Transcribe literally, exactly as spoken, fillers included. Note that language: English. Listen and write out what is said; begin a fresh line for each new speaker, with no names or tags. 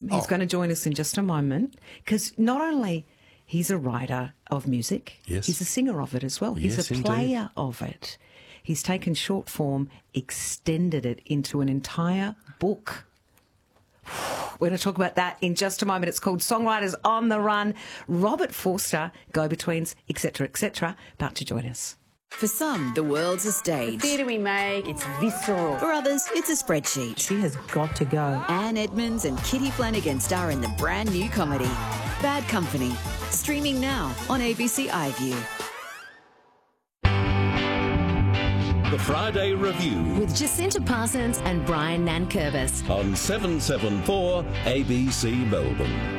He's
Oh.
going to join us in just a moment because not only he's a writer of music,
Yes.
he's a singer of it as well. He's
Yes,
a
indeed.
player of it. He's taken short form, extended it into an entire book. We're going to talk about that in just a moment. It's called Songwriters on the Run. Robert Forster, Go-Betweens, et cetera, et cetera, about to join us.
For some, the world's a stage.
Theatre we make, it's visceral.
For others, it's a spreadsheet.
She has got to go.
Anne Edmonds and Kitty Flanagan star in the brand new comedy, Bad Company. Streaming now on A B C iView.
The Friday Review
With Jacinta Parsons and Brian Nankervis.
on seven seven four A B C Melbourne.